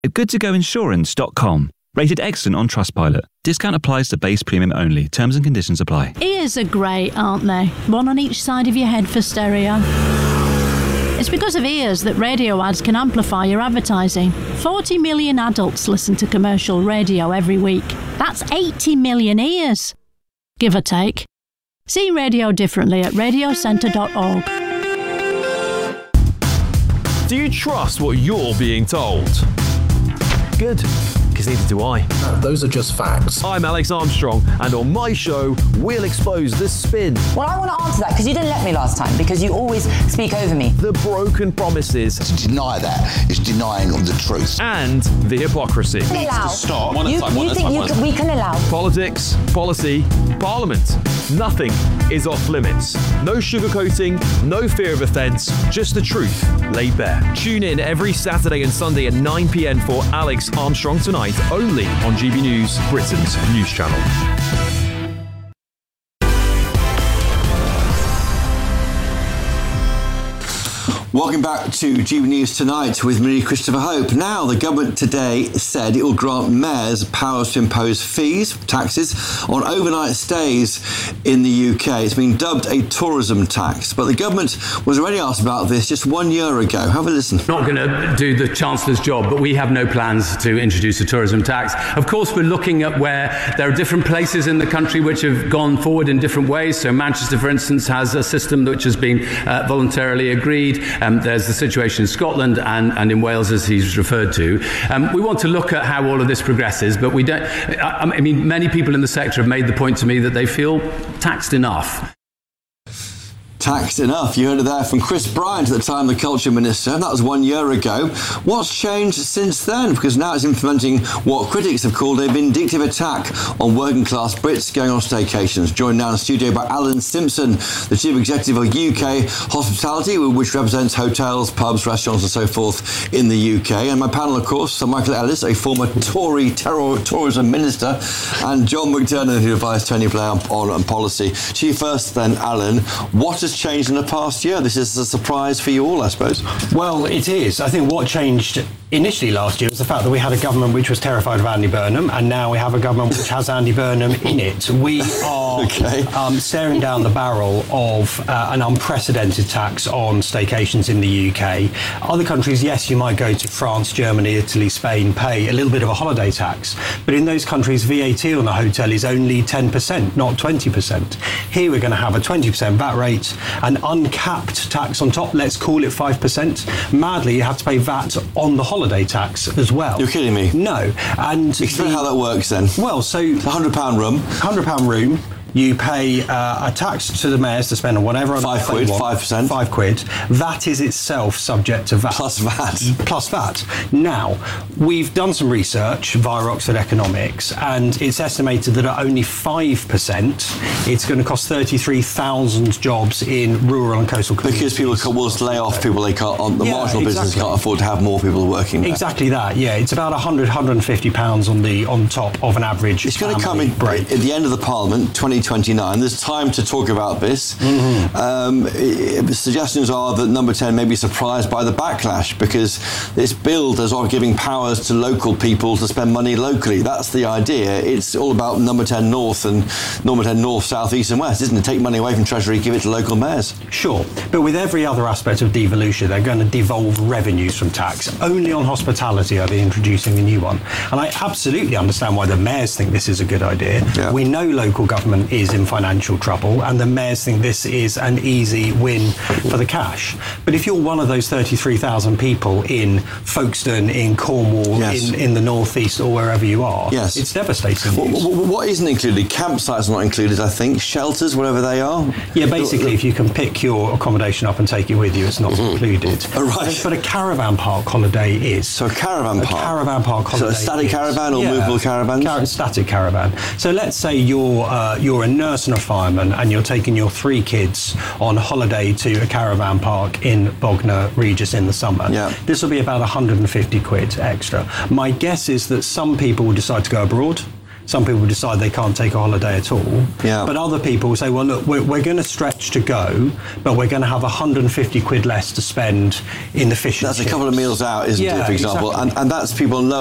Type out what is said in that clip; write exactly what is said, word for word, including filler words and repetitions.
at good to go insurance dot com. Rated excellent on Trustpilot. Discount applies to base premium only. Terms and conditions apply. Ears are great, aren't they? One on each side of your head for stereo. It's because of ears that radio ads can amplify your advertising. forty million adults listen to commercial radio every week. That's eighty million ears, give or take. See radio differently at radio centre dot org. Do you trust what you're being told? Good, because neither do I. No, those are just facts. I'm Alex Armstrong, and on my show, we'll expose the spin. Well, I want to answer that, because you didn't let me last time, because you always speak over me. The broken promises. To deny that is denying the truth. And the hypocrisy. We can allow. Stop. You, you think you can, we can allow? Politics, policy, parliament. Nothing is off limits. No sugarcoating, no fear of offence, just the truth laid bare. Tune in every Saturday and Sunday at nine p.m. for Alex Armstrong Tonight, only on G B News, Britain's news channel. Welcome back to G B News Tonight with me, Christopher Hope. Now, the government today said it will grant mayors powers to impose fees, taxes, on overnight stays in the U K. It's been dubbed a tourism tax, but the government was already asked about this just one year ago. Have a listen. Not going to do the Chancellor's job, but we have no plans to introduce a tourism tax. Of course, we're looking at where there are different places in the country which have gone forward in different ways. So Manchester, for instance, has a system which has been uh, voluntarily agreed. Um, there's the situation in Scotland and, and in Wales, as he's referred to. Um, we want to look at how all of this progresses, but we don't. I, I mean, many people in the sector have made the point to me that they feel taxed enough. Taxed enough. You heard it there from Chris Bryant, at the time the Culture Minister. That was one year ago. What's changed since then? Because now it's implementing what critics have called a vindictive attack on working class Brits going on staycations. Joined now in the studio by Alan Simpson, the Chief Executive of U K Hospitality, which represents hotels, pubs, restaurants and so forth in the U K. And my panel, of course, Sir Michael Ellis, a former Tory terror, tourism minister, and John McDermott, who advised Tony Blair on, on, on policy. To you first then, Alan, what has changed in the past year? This is a surprise for you all, I suppose. Well, it is. I think what changed initially last year was the fact that we had a government which was terrified of Andy Burnham, and now we have a government which has Andy Burnham in it. We are okay. um, staring down the barrel of uh, an unprecedented tax on staycations in the U K. Other countries, yes, you might go to France, Germany, Italy, Spain, pay a little bit of a holiday tax, but in those countries, V A T on a hotel is only ten percent, not twenty percent. Here we're going to have a twenty percent V A T rate, an uncapped tax on top, let's call it five percent. Madly, you have to pay V A T on the holiday tax as well. You're kidding me? No. And explain the, how that works then. Well, so one hundred pound room. one hundred pound room. You pay uh, a tax to the mayors to spend on whatever. Five quid, five percent. Five quid. That is itself subject to V A T. Plus V A T. Plus V A T. Now, we've done some research via Oxford Economics, and it's estimated that at only five percent, it's going to cost thirty-three thousand jobs in rural and coastal communities. Because people will lay off people they can't, on the yeah, marginal exactly. business can't afford to have more people working there. Exactly that, yeah. It's about one hundred, one hundred fifty pounds on the on top of an average. It's going to come in break. At the end of the Parliament, twenty twenty-nine. There's time to talk about this. Mm-hmm. Um, it, suggestions are that Number ten may be surprised by the backlash, because it's billed as of giving powers to local people to spend money locally. That's the idea. It's all about Number ten North and Number ten North, South, East and West, isn't it? Take money away from Treasury, give it to local mayors. Sure, but with every other aspect of devolution, they're going to devolve revenues from tax. Only on hospitality are they introducing a new one. And I absolutely understand why the mayors think this is a good idea. Yeah. We know local government is in financial trouble, and the mayors think this is an easy win for the cash. But if you're one of those thirty-three thousand people in Folkestone, in Cornwall, yes. in, in the northeast or wherever you are, yes. it's devastating. What, what, what isn't included? Campsites are not included, I think. Shelters, whatever they are. Yeah, basically, if you can pick your accommodation up and take it with you, it's not mm-hmm. included. Oh, right. But a caravan park holiday is. So a caravan a park? A caravan park holiday. So a static is. caravan or yeah. movable caravans? Car- static caravan. So let's say you're uh, you're a nurse and a fireman, and you're taking your three kids on holiday to a caravan park in Bognor Regis in the summer. Yeah. This will be about one hundred fifty quid extra. My guess is that some people will decide to go abroad. Some people decide they can't take a holiday at all. Yeah. But other people will say, well, look, we're, we're going to stretch to go, but we're going to have one hundred fifty quid less to spend in the fish and That's chips. a couple of meals out, isn't Yeah, it, for example? exactly. And, and that's people know